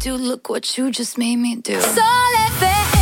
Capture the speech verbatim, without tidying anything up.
do. Look what you just made me do. Sole